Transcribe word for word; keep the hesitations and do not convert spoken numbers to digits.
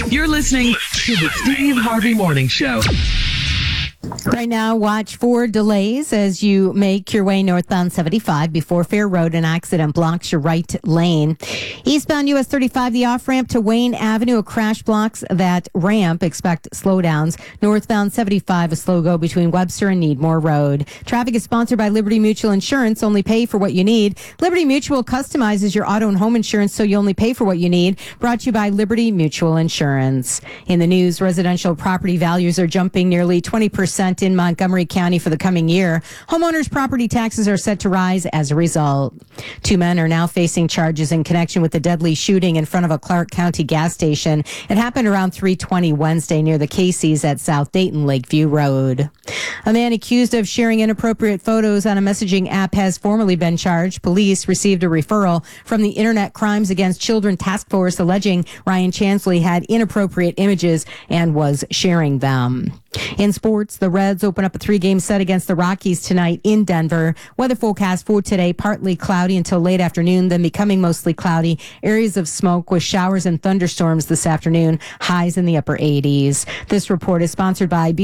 You're listening to the Steve Harvey Morning Show. Right now, watch for delays as you make your way northbound seventy-five before Fair Road. An accident blocks your right lane. Eastbound U S thirty-five, the off-ramp to Wayne Avenue, a crash blocks that ramp. Expect slowdowns. Northbound seventy-five, a slow go between Webster and Needmore Road. Traffic is sponsored by Liberty Mutual Insurance. Only pay for what you need. Liberty Mutual customizes your auto and home insurance so you only pay for what you need. Brought to you by Liberty Mutual Insurance. In the news, residential property values are jumping nearly twenty percent in Montgomery County for the coming year. Homeowners' property taxes are set to rise as a result. Two men are now facing charges in connection with the deadly shooting in front of a Clark County gas station. It happened around three twenty Wednesday near the Casey's at South Dayton Lakeview Road. A man accused of sharing inappropriate photos on a messaging app has formally been charged. Police received a referral from the Internet Crimes Against Children Task Force alleging Ryan Chansley had inappropriate images and was sharing them. In sports, the Reds open up a three-game set against the Rockies tonight in Denver. Weather forecast for today, partly cloudy until late afternoon, then becoming mostly cloudy. Areas of smoke with showers and thunderstorms this afternoon, highs in the upper eighties. This report is sponsored by B